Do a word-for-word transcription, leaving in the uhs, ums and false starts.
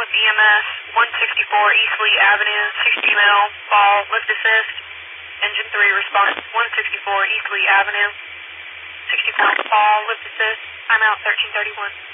with E M S, one sixty-four East Lee Avenue, sixty M L, fall, lift assist. Engine three response, one sixty-four East Lee Avenue, sixty-four fall, lift assist, timeout thirteen thirty-one.